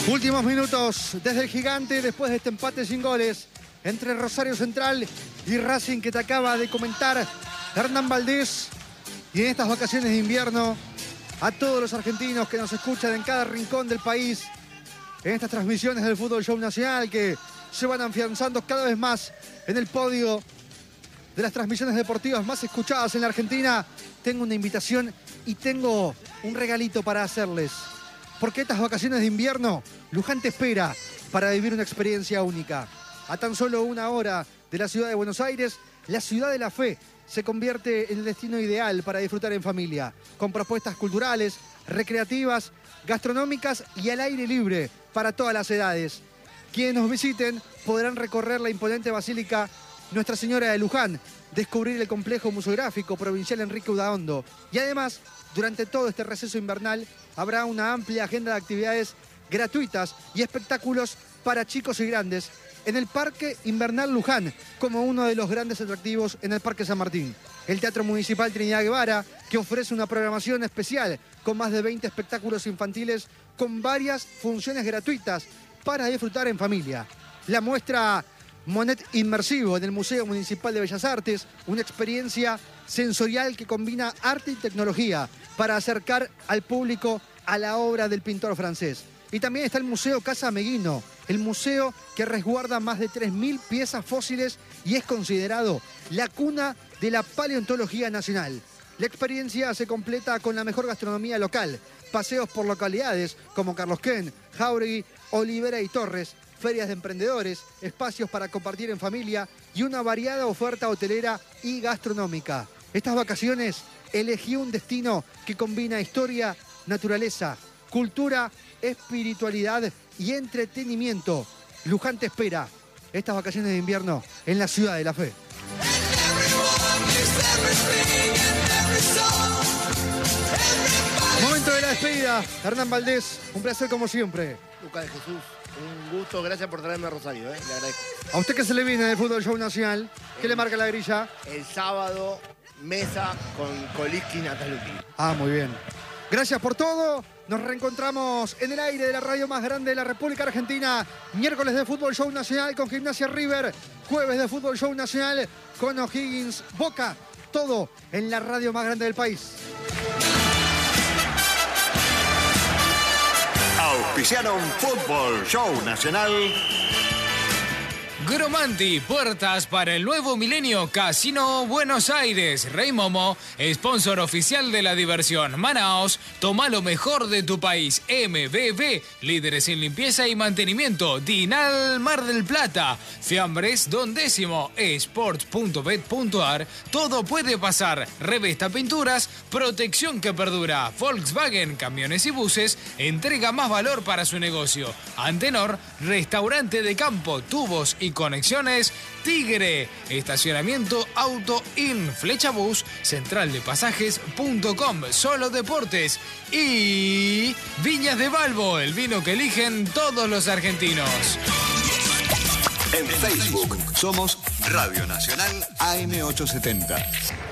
Últimos minutos desde el Gigante, después de este empate sin goles entre Rosario Central y Racing que te acaba de comentar Hernán Valdés. Y en estas vacaciones de invierno, a todos los argentinos que nos escuchan en cada rincón del país, en estas transmisiones del Fútbol Show Nacional que se van afianzando cada vez más en el podio de las transmisiones deportivas más escuchadas en la Argentina, tengo una invitación y tengo un regalito para hacerles. Porque estas vacaciones de invierno, Luján te espera para vivir una experiencia única. A tan solo 1 hora de la ciudad de Buenos Aires, la ciudad de la fe se convierte en el destino ideal para disfrutar en familia, con propuestas culturales, recreativas, gastronómicas y al aire libre para todas las edades. Quienes nos visiten podrán recorrer la imponente Basílica Nuestra Señora de Luján, descubrir el complejo museográfico provincial Enrique Udaondo y además, durante todo este receso invernal, habrá una amplia agenda de actividades gratuitas y espectáculos para chicos y grandes en el Parque Invernal Luján, como uno de los grandes atractivos en el Parque San Martín. El Teatro Municipal Trinidad Guevara, que ofrece una programación especial con más de 20 espectáculos infantiles con varias funciones gratuitas para disfrutar en familia. La muestra Monet Inmersivo en el Museo Municipal de Bellas Artes, una experiencia sensorial que combina arte y tecnología para acercar al público a la obra del pintor francés. Y también está el Museo Casa Meguino, el museo que resguarda más de 3.000 piezas fósiles y es considerado la cuna de la paleontología nacional. La experiencia se completa con la mejor gastronomía local, paseos por localidades como Carlos Quén, Jáuregui, Olivera y Torres, ferias de emprendedores, espacios para compartir en familia y una variada oferta hotelera y gastronómica. Estas vacaciones elegí un destino que combina historia, naturaleza, cultura, espiritualidad y entretenimiento. Luján te espera estas vacaciones de invierno en la ciudad de la fe. Momento de la despedida. Hernán Valdés, un placer como siempre. Lucas de Jesús, un gusto. Gracias por traerme a Rosario, le agradezco. ¿A usted qué se le viene del Fútbol Show Nacional? ¿Qué le marca la grilla? El sábado, mesa con Koliski y Nataluki. Ah, muy bien. Gracias por todo. Nos reencontramos en el aire de la radio más grande de la República Argentina. Miércoles de Fútbol Show Nacional con Gimnasia River. Jueves de Fútbol Show Nacional con O'Higgins Boca. Todo en la radio más grande del país. Auspiciaron Fútbol Show Nacional. Gromanti, puertas para el nuevo milenio, Casino Buenos Aires. Rey Momo, sponsor oficial de la diversión. Manaos, toma lo mejor de tu país. MBB, líderes en limpieza y mantenimiento. Dinal Mar del Plata. Fiambres, Don Décimo. Sports.bet.ar, todo puede pasar. Revesta Pinturas, protección que perdura. Volkswagen, camiones y buses, entrega más valor para su negocio. Antenor, restaurante de campo, tubos y conexiones Tigre, estacionamiento Auto In, Flechabús, centraldepasajes.com, Solo Deportes y Viñas de Balbo, el vino que eligen todos los argentinos. En Facebook somos Radio Nacional AM870.